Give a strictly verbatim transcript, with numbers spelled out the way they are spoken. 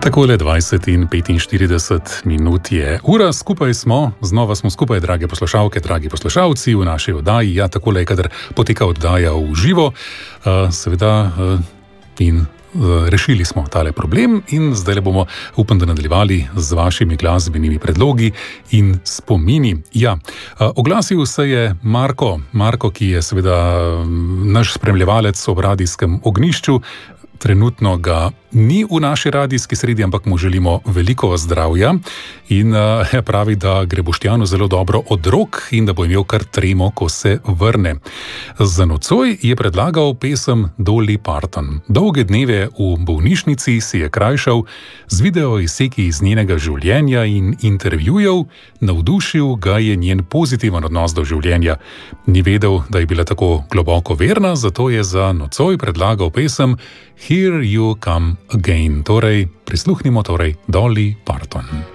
Takole dvajset in petinštirideset minut je ura, skupaj smo, znova smo skupaj, drage poslušalke, dragi poslušalci, v naši oddaji. Ja, takole je, kadar poteka oddaja v živo, uh, seveda, uh, in uh, rešili smo tale problem in zdaj bomo, upam, da nadaljevali z vašimi glasbenimi predlogi in spomini. Ja, uh, oglasil se je Marko, Marko, ki je seveda naš spremljevalec ob radijskem ognjišču. Trenutno ga ni v naši radijski sredi, ampak mu želimo veliko zdravja in uh, pravi, da gre Boštjanu zelo dobro od rok in da bo imel kar tremo, ko se vrne. Za nocoj je predlagal pesem Dolly Parton. Dolge dneve v bolnišnici si je krajšal z video izseki iz njenega življenja in intervjujev, navdušil ga je njen pozitiven odnos do življenja. Ni vedel, da je bila tako globoko verna, zato je za nocoj predlagal pesem Here You Come Again. Torej, prisluhnimo torej Dolly Parton.